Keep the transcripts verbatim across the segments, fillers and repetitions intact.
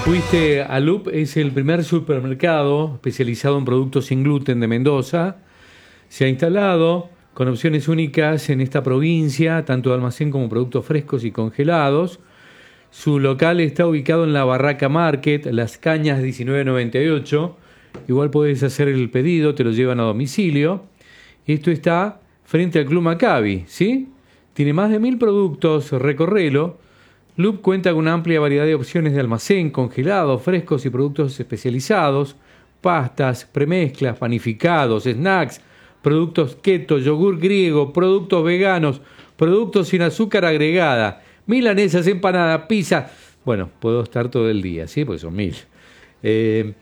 Fuiste a Loop, es el primer supermercado especializado en productos sin gluten de Mendoza. Se ha instalado con opciones únicas en esta provincia, tanto de almacén como productos frescos y congelados. Su local está ubicado en la Barraca Market, Las Cañas diecinueve noventa y ocho. Igual podés hacer el pedido, te lo llevan a domicilio. Esto está frente al Club Maccabi, ¿sí? Tiene más de mil productos, recorrelo. Loop cuenta con una amplia variedad de opciones de almacén, congelados, frescos y productos especializados, pastas, premezclas, panificados, snacks, productos keto, yogur griego, productos veganos, productos sin azúcar agregada, milanesas, empanadas, pizza. Bueno, puedo estar todo el día, ¿sí? Porque son mil. Eh,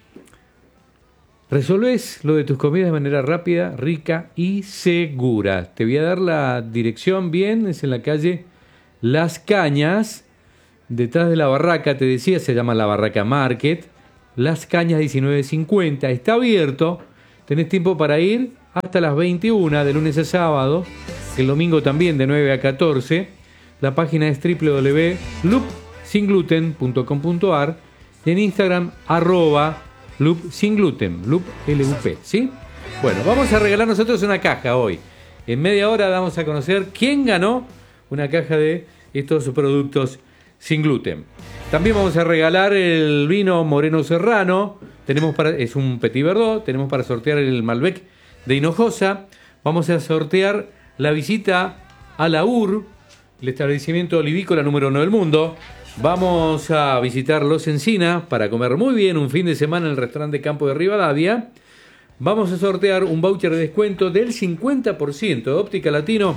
resolvés lo de tus comidas de manera rápida, rica y segura. Te voy a dar la dirección bien, es en la calle Las Cañas, detrás de la barraca, te decía, se llama la Barraca Market, Las Cañas diecinueve cincuenta, está abierto, tenés tiempo para ir hasta las veintiuna, de lunes a sábado, el domingo también de nueve a catorce, la página es doble u doble u doble u punto loop sin gluten punto com punto a r y en Instagram, arroba loop sin gluten, loop L U P, ¿sí? Bueno, vamos a regalar nosotros una caja hoy. En media hora vamos a conocer quién ganó una caja de estos productos sin gluten. También vamos a regalar el vino Moreno Serrano. Tenemos para, es un Petit Verdot. Tenemos para sortear el Malbec de Hinojosa. Vamos a sortear la visita a la U R, el establecimiento olivícola número uno del mundo. Vamos a visitar Los Encina para comer muy bien un fin de semana en el restaurante Campo de Rivadavia. Vamos a sortear un voucher de descuento del cincuenta por ciento de Óptica Latino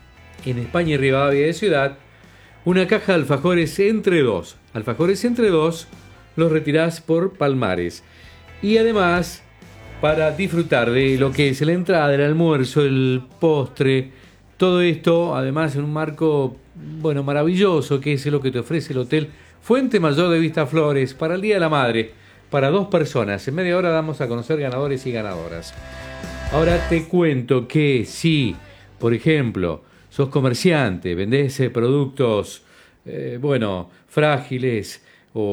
en España y Rivadavia de Ciudad. Una caja de alfajores entre dos. Alfajores entre dos los retirás por Palmares. Y además, para disfrutar de lo que es la entrada, el almuerzo, el postre, todo esto, además en un marco, bueno, maravilloso, que es lo que te ofrece el Hotel Fuente Mayor de Vistaflores para el Día de la Madre, para dos personas. En media hora damos a conocer ganadores y ganadoras. Ahora te cuento que si, por ejemplo, sos comerciante, vendés eh, productos, eh, bueno, frágiles,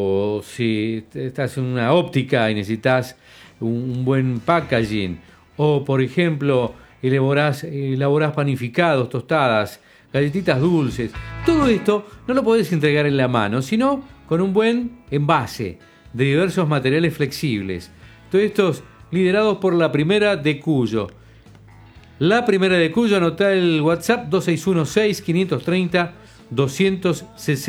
o si estás en una óptica y necesitas un, un buen packaging, o por ejemplo, elaborás, elaborás panificados, tostadas, galletitas dulces, todo esto no lo podés entregar en la mano, sino con un buen envase de diversos materiales flexibles. Todos estos liderados por La Primera de Cuyo. La Primera de Cuyo, anotá el WhatsApp dos seis uno seis, cinco tres cero, dos seis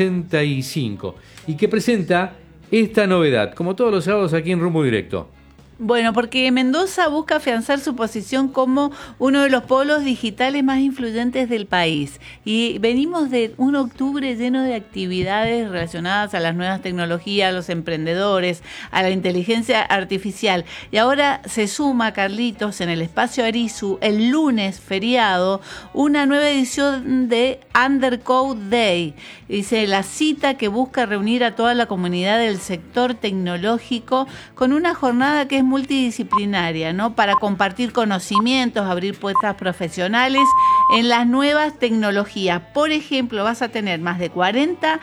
cinco y que presenta esta novedad, como todos los sábados aquí en Rumbo Directo. Bueno, porque Mendoza busca afianzar su posición como uno de los polos digitales más influyentes del país. Y venimos de un octubre lleno de actividades relacionadas a las nuevas tecnologías, a los emprendedores, a la inteligencia artificial. Y ahora se suma, Carlitos, en el espacio Arizu, el lunes feriado, una nueva edición de Undercode Day. Dice, la cita que busca reunir a toda la comunidad del sector tecnológico con una jornada que es multidisciplinaria, ¿no? Para compartir conocimientos, abrir puertas profesionales en las nuevas tecnologías. Por ejemplo, vas a tener más de cuarenta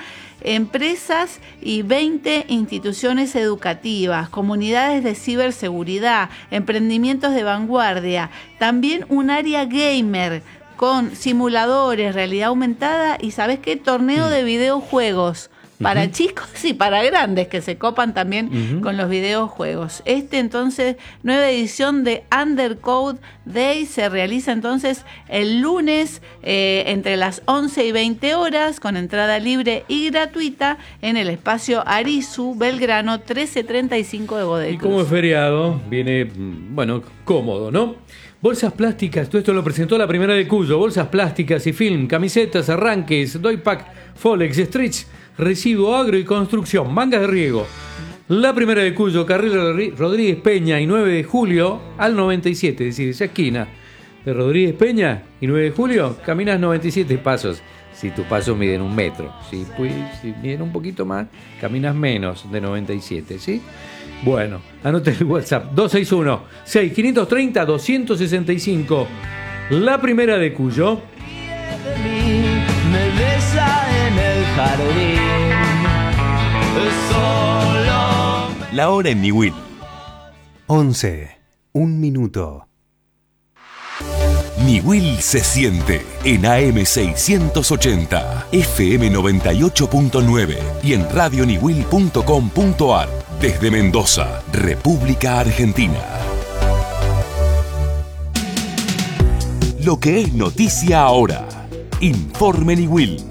empresas y veinte instituciones educativas, comunidades de ciberseguridad, emprendimientos de vanguardia, también un área gamer con simuladores, realidad aumentada y, ¿sabes qué? Torneo de videojuegos. Para uh-huh. chicos y para grandes que se copan también uh-huh. con los videojuegos. Este entonces, nueva edición de Undercode Day se realiza entonces el lunes eh, entre las once y veinte horas con entrada libre y gratuita en el espacio Arizu, Belgrano trece treinta y cinco de Godoy Cruz. Y como es feriado, viene, bueno, cómodo, ¿no? Bolsas plásticas, todo esto lo presentó La Primera de Cuyo. Bolsas plásticas y film, camisetas, arranques, doypack, Folex, stretch, residuo agro y construcción, mangas de riego. La Primera de Cuyo, carril Rodríguez Peña y nueve de julio al noventa y siete, es decir, esa esquina de Rodríguez Peña y nueve de julio, caminas noventa y siete pasos. Si tus pasos miden un metro, si, pues, si miden un poquito más, caminas menos de noventa y siete, ¿sí? Bueno, anote el WhatsApp dos seis uno seis cinco tres cero dos seis cinco. La Primera de Cuyo. Me besa en el jardín, solo La hora en Niwil. once. Un minuto. Niwil se siente en A M seiscientos ochenta, F M noventa y ocho punto nueve y en radio niwil punto com punto ar desde Mendoza, República Argentina. Lo que es noticia ahora. Informe Niwil.